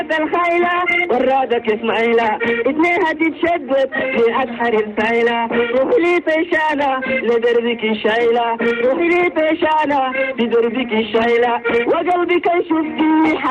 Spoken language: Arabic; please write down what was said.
الخيلة ورادك اسماعيلة اتنينها تتشدد في أسحر الفيلة. روحي لي طيشانة لدربك الشايلة، روحي لي طيشانة لدربك الشايلة، وقلبك يشوف